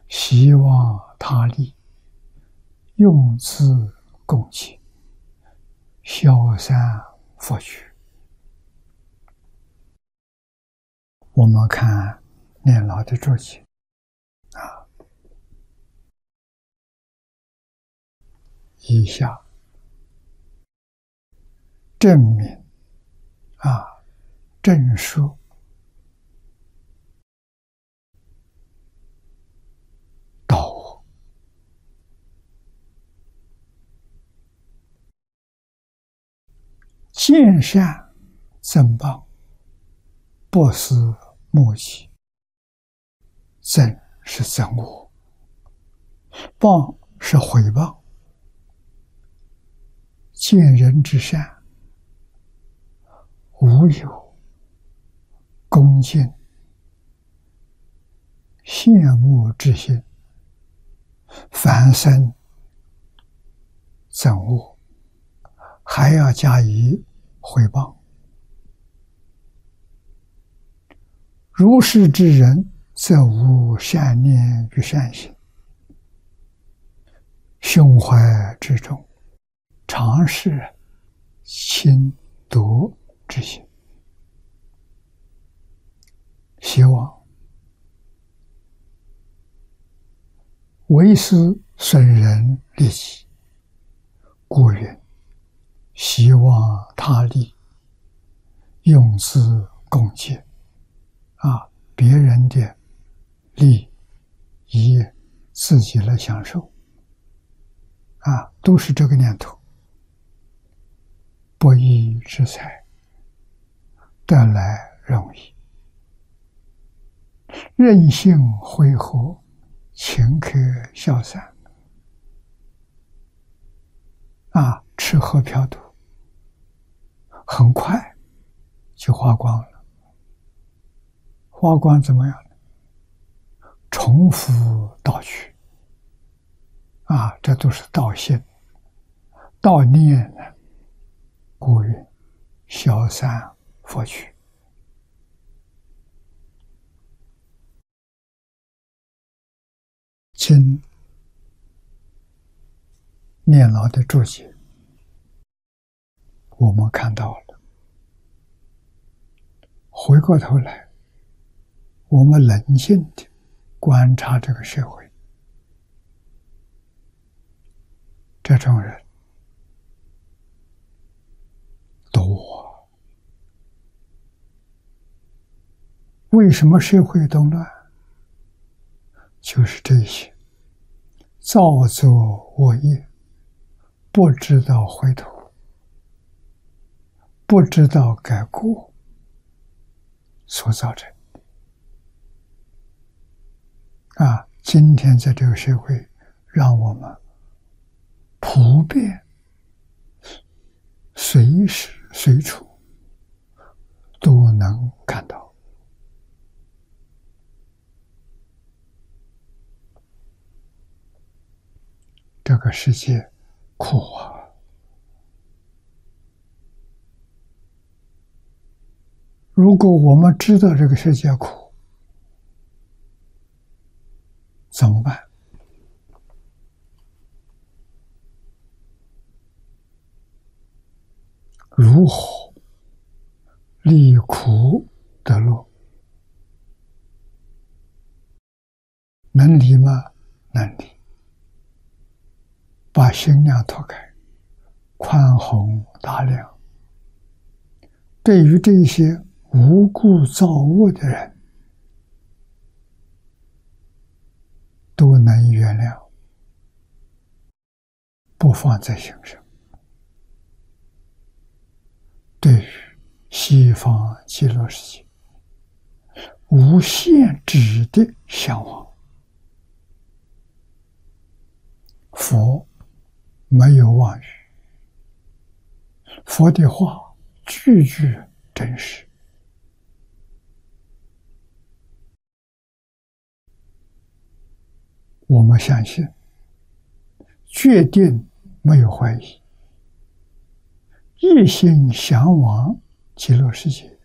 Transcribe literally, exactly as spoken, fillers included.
希望他利，用资共济，消散佛趣。我们看念老的注解啊，以下证明啊，证述道我，见善增谤，不思莫及。增是增恶，谤是毁谤。见人之善，无有恭敬羡慕之心，反生憎恶，还要加以毁谤。如是之人，则无善念与善行，胸怀之中，常是亲夺之心。希望为斯损人利己，故云：希望他利，用资共济。啊，别人的利以自己来享受，啊，都是这个念头。不义之财，得来容易，任性挥霍，顷刻消散。啊，吃喝嫖赌，很快就花光了。花光怎么样呢？重复盗取，啊，这都是盗心、盗念呢。故云：消散佛趣。经念老的注解，我们看到了。回过头来，我们冷静地观察这个社会，这种人多。为什么社会动乱？就是这些造作恶业，不知道回头，不知道改过所造成。啊，今天在这个社会，让我们普遍随时随处都能看到。这个世界苦啊！如果我们知道这个世界苦，怎么办？如何离苦得乐？能离吗？能离。把心量拓开，宽宏大量，对于这些无故造恶的人，都能原谅，不放在心上。对于西方极乐世界无限制的向往，佛没有妄语，佛的话句句真实。我们相信，决定没有怀疑，一心向往极乐世界，